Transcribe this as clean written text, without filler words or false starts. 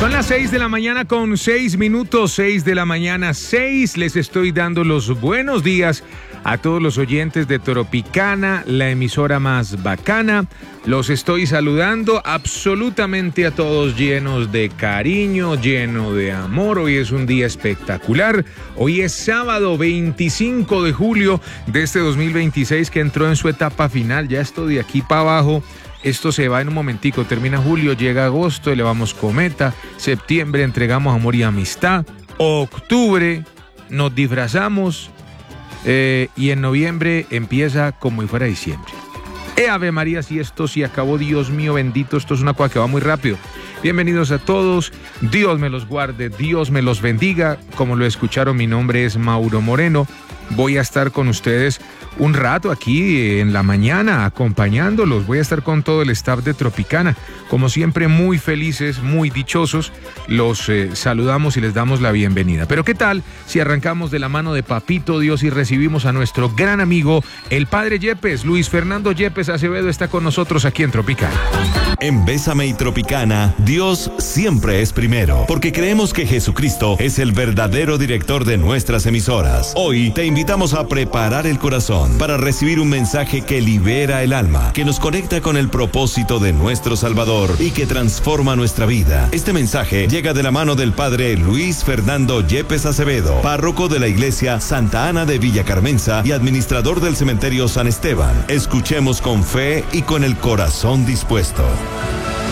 Son las 6 de la mañana con 6 minutos, 6 de la mañana, 6. Les estoy dando los buenos días a todos los oyentes de Tropicana, la emisora más bacana. Los estoy saludando absolutamente a todos, llenos de cariño, lleno de amor. Hoy es un día espectacular. Hoy es sábado 25 de julio de este 2026 que entró en su etapa final. Ya esto de aquí para abajo, esto se va en un momentico. Termina julio, llega agosto, elevamos cometa. Septiembre entregamos amor y amistad. Octubre nos disfrazamos. Y en noviembre empieza como si fuera diciembre. Ave María, si esto se acabó, Dios mío bendito, esto es una cosa que va muy rápido. Bienvenidos a todos, Dios me los guarde, Dios me los bendiga. Como lo escucharon, mi nombre es Mauro Moreno. Voy a estar con ustedes un rato aquí en la mañana acompañándolos. Voy a estar con todo el staff de Tropicana. Como siempre, muy felices, muy dichosos. Los saludamos y les damos la bienvenida. Pero ¿qué tal si arrancamos de la mano de Papito Dios y recibimos a nuestro gran amigo, el Padre Yepes? Luis Fernando Yepes Acevedo está con nosotros aquí en Tropicana. En Bésame y Tropicana, Dios siempre es primero, porque creemos que Jesucristo es el verdadero director de nuestras emisoras. Hoy te invitamos a preparar el corazón para recibir un mensaje que libera el alma, que nos conecta con el propósito de nuestro Salvador y que transforma nuestra vida. Este mensaje llega de la mano del Padre Luis Fernando Yepes Acevedo, párroco de la Iglesia Santa Ana de Villa Carmenza y administrador del Cementerio San Esteban. Escuchemos con fe y con el corazón dispuesto.